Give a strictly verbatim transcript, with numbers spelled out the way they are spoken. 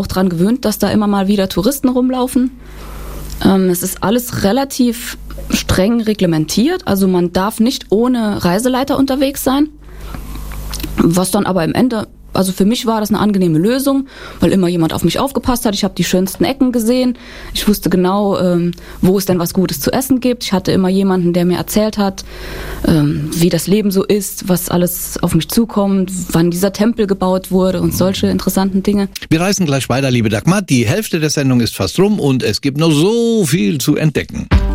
auch dran gewöhnt, dass da immer mal wieder Touristen rumlaufen. Ähm, es ist alles relativ streng reglementiert, also man darf nicht ohne Reiseleiter unterwegs sein, was dann aber im Ende, also für mich war das eine angenehme Lösung, weil immer jemand auf mich aufgepasst hat. Ich habe die schönsten Ecken gesehen. Ich wusste genau, ähm, wo es denn was Gutes zu essen gibt. Ich hatte immer jemanden, der mir erzählt hat, ähm, wie das Leben so ist, was alles auf mich zukommt, wann dieser Tempel gebaut wurde und solche interessanten Dinge. Wir reisen gleich weiter, liebe Dagmar. Die Hälfte der Sendung ist fast rum und es gibt noch so viel zu entdecken.